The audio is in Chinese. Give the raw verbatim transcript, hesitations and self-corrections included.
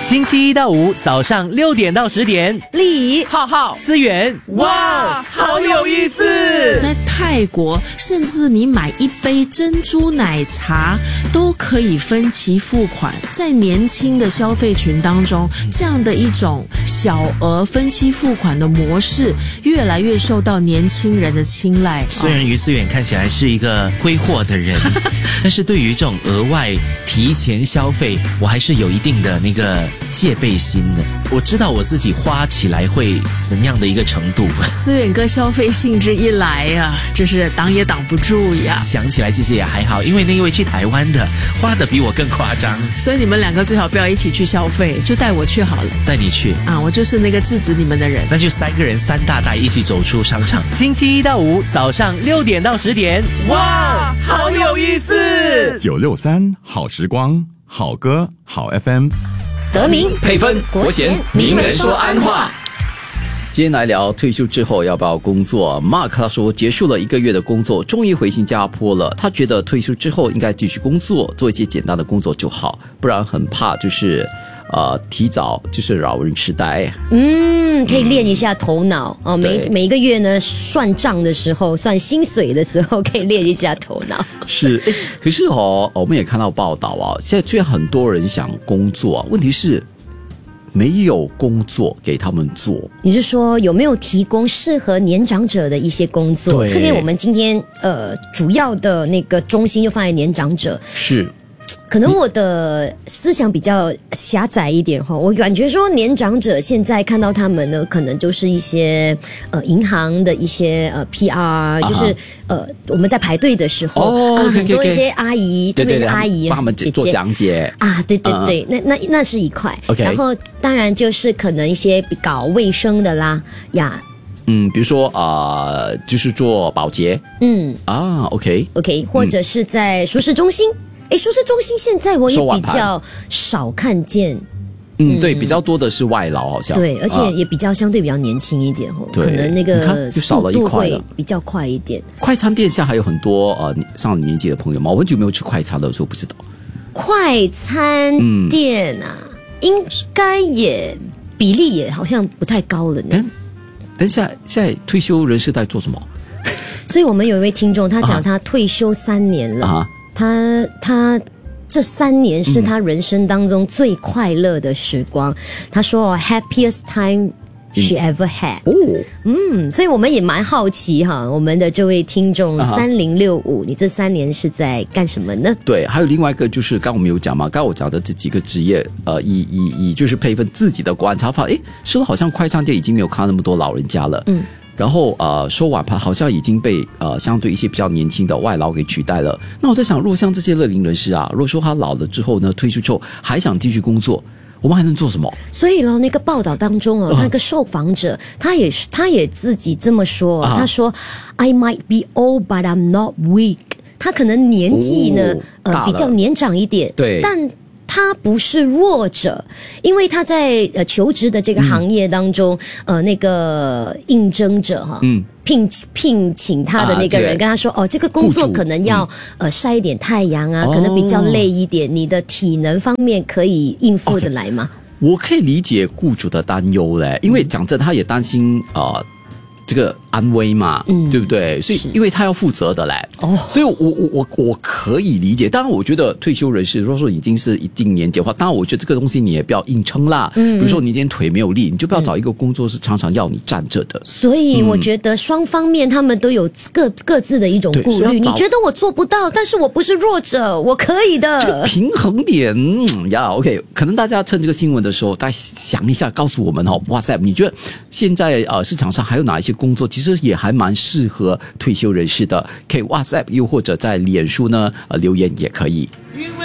星期一到五早上六点到十点， 丽怡、 浩浩、思源，哇，好有意思！ 在泰国，甚至你买一杯珍珠奶茶都可以分期付款。在年轻的消费群当中，这样的一种小额分期付款的模式，越来越受到年轻人的青睐。 虽然于思远看起来是一个挥霍的人，但是对于这种额外提前消费，我还是有一定的那个戒备心的。我知道我自己花起来会怎样的一个程度。 思远哥消费兴致一来呀、啊，就是挡也挡不住呀。 想起来其实也还好，因为那一位去台湾的花的比我更夸张， 所以你们两个最好不要一起去消费，就带我去好了。 带你去啊，我就是那个制止你们的人。 那就三个人三大袋一起走出商场。星期一到五早上六点到十点，哇，好有意思！ 九六三好时光，好歌好 F M。 德明配分国贤名人说安话。 今天来聊退休之后要不要工作。 Mark 他说结束了一个月的工作，终于回新加坡了。他觉得退休之后应该继续工作，做一些简单的工作就好，不然很怕就是呃提早就是老人痴呆。 嗯，可以练一下头脑哦。每每一个月呢，算账的时候，算薪水的时候，可以练一下头脑。 是，可是哦，我们也看到报道啊，现在虽然很多人想工作啊，问题是没有工作给他们做。 你是说有没有提供适合年长者的一些工作？特别我们今天呃主要的那个中心就放在年长者。 是。 可能我的思想比较狭窄一点哈，我感觉说年长者现在看到他们呢，可能就是一些呃银行的一些呃 P R， 就是呃我们在排队的时候、 哦、 啊， okay, 很多 okay, 一些阿姨， 对对对， 特别是阿姨帮他们做讲解啊，对对对，嗯、那那那是一块。 Okay. 然后当然就是可能一些搞卫生的啦呀。 嗯，比如说呃，就是做保洁，嗯啊 ，OK OK， 或者是在熟食中心。诶，熟食中心现在我也比较少看见。 嗯，对，比较多的是外劳，好像对，而且也比较相对比较年轻一点哦，可能那个速度会比较快一点。 快餐店下还有很多呃上了年纪的朋友吗？我很久没有吃快餐了，所以我不知道。 快餐店啊，嗯、应该也比例也好像不太高了呢。 等等一下，现在退休人士在做什么？ 所以我们有一位听众，他讲他退休三年了。啊他他这三年是他人生当中最快乐的时光。嗯、他说 happiest time she ever had。哦，嗯，所以我们也蛮好奇哈，我们的这位听众三零六五，你这三年是在干什么呢？ 对，还有另外一个就是刚刚我们有讲嘛，刚刚我讲的这几个职业，呃，以以以就是配分自己的观察法，诶，说的好像快餐店已经没有看到那么多老人家了。嗯。然后呃，收碗盘好像已经被呃相对一些比较年轻的外劳给取代了。那我在想，如果像这些乐龄人士啊，如果说他老了之后呢，退休之后还想继续工作，我们还能做什么？ 所以咯，那个报道当中哦，那个受访者他也是他也自己这么说，啊、他说 I might be old, but I'm not weak。他可能年纪呢、哦、呃比较年长一点， 对， 但他不是弱者，因为他在呃求职的这个行业当中，嗯、呃，那个应征者哈，嗯，聘聘请他的那个人、啊、跟他说，哦，这个工作可能要、嗯、呃晒一点太阳啊，哦、可能比较累一点，你的体能方面可以应付得来吗？ Okay, 我可以理解雇主的担忧嘞，因为讲真，他也担心啊。呃这个安危嘛，嗯，对不对？所以因为他要负责的嘞，哦，所以我我我我可以理解。当然，我觉得退休人士如果说已经是一定年纪的话，当然我觉得这个东西你也不要硬撑啦。嗯，比如说你今天腿没有力，你就不要找一个工作是常常要你站着的。 所以我觉得双方面他们都有各各自的一种顾虑。你觉得我做不到，但是我不是弱者，我可以的。 这个平衡点呀、嗯、，OK， 可能大家趁这个新闻的时候，大家想一下，告诉我们哈 ，WhatsApp， 你觉得现在呃市场上还有哪一些工作其实也还蛮适合退休人士的，可以 WhatsApp 又或者在脸书呢、呃、留言也可以。因为